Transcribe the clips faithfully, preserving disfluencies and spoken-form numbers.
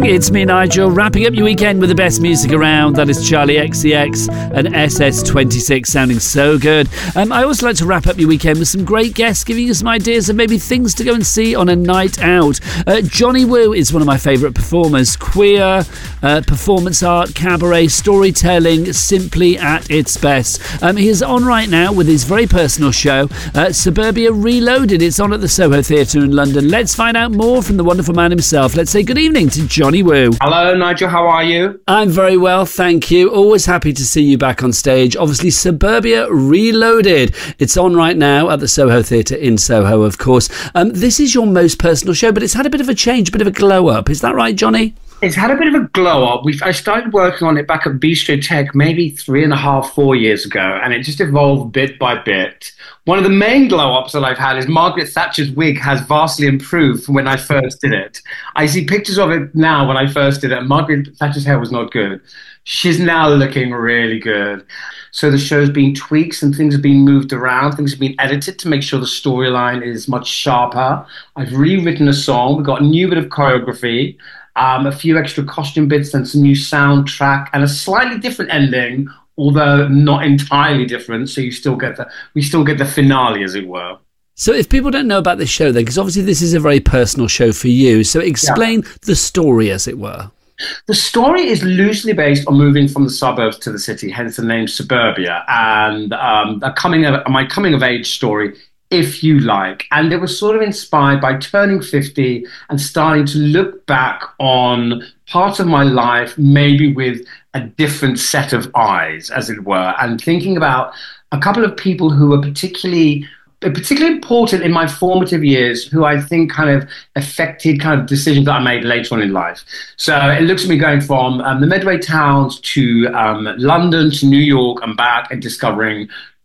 it's me, Nigel, wrapping up your weekend with the best music around. That is Charlie X C X and S S twenty-six, sounding so good. Um, I always like to wrap up your weekend with some great guests, giving you some ideas of maybe things to go and see on a night out. Uh, Johnny Woo is one of my favourite performers. Queer, uh, performance art, cabaret, storytelling, simply at its best. Um, he is on right now with his very personal show, uh, Suburbia Reloaded. It's on at the Soho Theatre in London. Let's find out more from the wonderful man himself. Let's say good evening to Johnny Woo. Hello, Nigel. How are you? I'm very well, thank you. Always happy to see you back on stage. Obviously, Suburbia Reloaded. It's on right now at the Soho Theatre in Soho, of course. Um, this is your most personal show, but it's had a bit of a change, a bit of a glow up. Is that right, Johnny? It's had a bit of a glow up. We've, I started working on it back at Bistro Tech maybe three and a half, four years ago, and it just evolved bit by bit. One of the main glow ups that I've had is Margaret Thatcher's wig has vastly improved from when I first did it. I see pictures of it now when I first did it, and Margaret Thatcher's hair was not good. She's now looking really good. So the show's been tweaked and things have been moved around. Things have been edited to make sure the storyline is much sharper. I've rewritten a song. We've got a new bit of choreography. Um, a few extra costume bits and some new soundtrack and a slightly different ending, although not entirely different. So you still get the we still get the finale, as it were. So if people don't know about this show, then, because obviously this is a very personal show for you, so explain yeah. the story, as it were. The story is loosely based on moving from the suburbs to the city, hence the name Suburbia, and um, a coming of, my coming of age story, if you like. And it was sort of inspired by turning fifty and starting to look back on parts of my life, maybe with a different set of eyes, as it were, and thinking about a couple of people who were particularly particularly important in my formative years, who I think kind of affected kind of decisions that I made later on in life. So it looks at me going from um, the Medway towns to um, London to New York and back, and discovering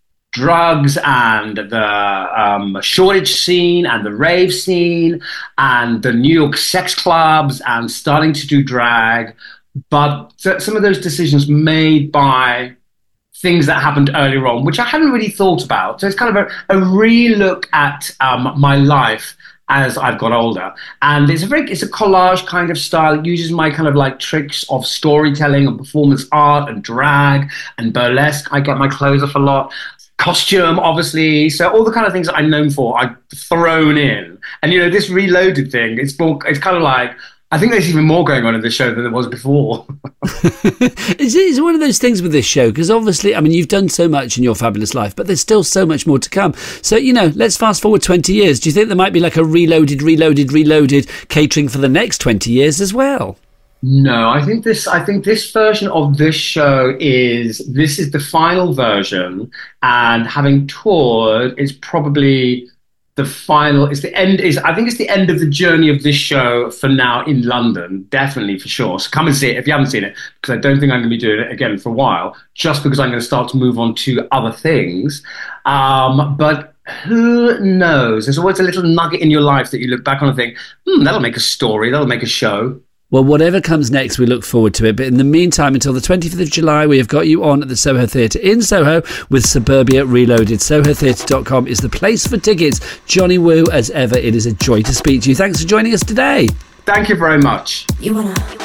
drugs and the um, shortage scene and the rave scene and the New York sex clubs and starting to do drag. But some of those decisions made by things that happened earlier on, which I hadn't really thought about. So it's kind of a, a re-look at um, my life as I've got older. And it's a very, it's a collage kind of style. It uses my kind of like tricks of storytelling and performance art and drag and burlesque. I get my clothes off a lot. Costume, obviously. So all the kind of things that I'm known for, I've thrown in. And, you know, this Reloaded thing, it's more, it's kind of like, I think there's even more going on in this show than there was before. Is it one of those things with this show? Because obviously, I mean, you've done so much in your fabulous life, but there's still so much more to come. So, you know, let's fast forward twenty years. Do you think there might be like a Reloaded, Reloaded, Reloaded catering for the next twenty years as well? No, I think this. I think this version of this show is this is the final version, and having toured is probably the final. It's the end. Is I think it's the end of the journey of this show for now in London, definitely for sure. So come and see it if you haven't seen it, because I don't think I'm going to be doing it again for a while, just because I'm going to start to move on to other things. Um, but who knows? There's always a little nugget in your life that you look back on and think, hmm, that'll make a story. That'll make a show. Well, whatever comes next, we look forward to it. But in the meantime, until the twenty-fifth of July, we have got you on at the Soho Theatre in Soho with Suburbia Reloaded. soho theatre dot com is the place for tickets. Johnny Woo, as ever, it is a joy to speak to you. Thanks for joining us today. Thank you very much. You wanna...